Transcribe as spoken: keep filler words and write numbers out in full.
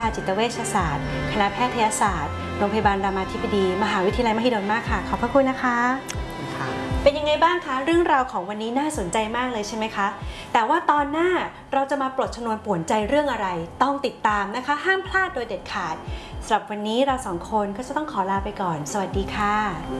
จิตเวชศาสตร์คณะแพทยศาสตร์โรงพยาบาลรามาธิบดีมหาวิทยาลัยมหิดลมากค่ะขอบพระคุณนะคะเป็นยังไงบ้างคะเรื่องราวของวันนี้น่าสนใจมากเลยใช่ไหมคะแต่ว่าตอนหน้าเราจะมาปลดชนวนป่วนใจเรื่องอะไรต้องติดตามนะคะห้ามพลาดโดยเด็ดขาดสำหรับวันนี้เราสองคนก็จะต้องขอลาไปก่อนสวัสดีค่ะ